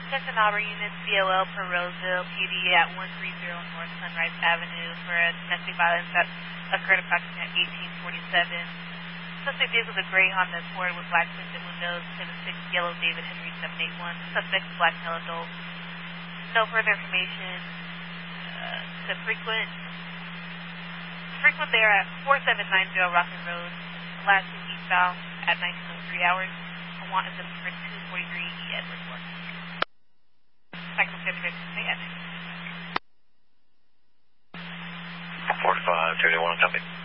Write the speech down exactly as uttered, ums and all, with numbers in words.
Attention Auburn units, C O L per Roseville, P D at one thirty North Sunrise Avenue for a domestic violence that occurred approximately at eighteen forty-seven. Suspect vehicle is a gray Honda Accord with black tinted windows, seven six yellow David Henry seven eight one. Suspect is black male adult. No further information. Uh, to frequent. Frequent there at four seven nine zero Rockland Road, last two eastbound at nineteen oh three hours. I want is for two forty-three E Edwards Wharf. Cycle seven May Avenue. four five two one, copy.